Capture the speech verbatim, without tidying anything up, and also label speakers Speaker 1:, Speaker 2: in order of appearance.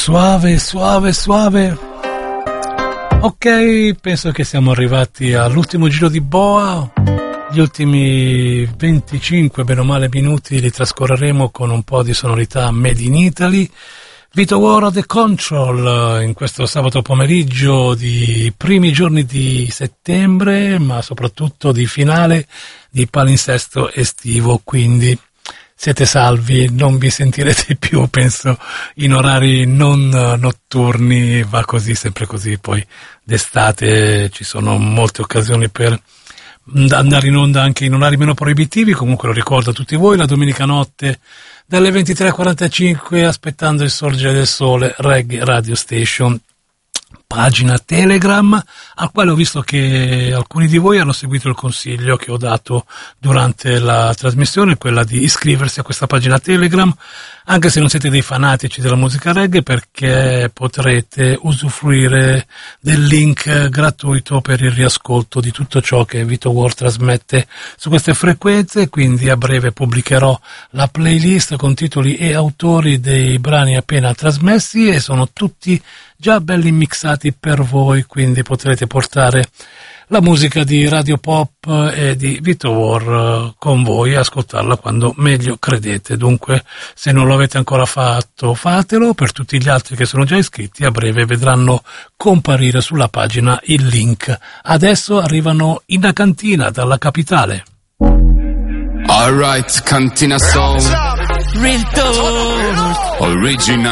Speaker 1: Suave, suave, suave. Ok, penso che siamo arrivati all'ultimo giro di boa. Gli ultimi venticinque, bene o male, minuti li trascorreremo con un po' di sonorità made in Italy. Vito War The Control in questo sabato pomeriggio di primi giorni di settembre, ma soprattutto di finale di palinsesto estivo, quindi siete salvi, non vi sentirete più, penso, in orari non notturni, va così, sempre così, poi d'estate ci sono molte occasioni per andare in onda anche in orari meno proibitivi. Comunque lo ricordo a tutti voi, la domenica notte dalle ventitré e quarantacinque, aspettando il sorgere del sole, Reggae Radio Station, pagina Telegram, al quale ho visto che alcuni di voi hanno seguito il consiglio che ho dato durante la trasmissione, quella di iscriversi a questa pagina Telegram, anche se non siete dei fanatici della musica reggae, perché potrete usufruire del link gratuito per il riascolto di tutto ciò che Vito War trasmette su queste frequenze. Quindi a breve pubblicherò la playlist con titoli e autori dei brani appena trasmessi, e sono tutti già belli mixati per voi, quindi potrete portare la musica di Radio Pop e di Vito War con voi e ascoltarla quando meglio credete. Dunque, se non lo avete ancora fatto, fatelo. Per tutti gli altri che sono già iscritti, a breve vedranno comparire sulla pagina il link. Adesso arrivano in cantina dalla capitale.
Speaker 2: Alright, Cantina Soul
Speaker 3: Real Talk
Speaker 2: Original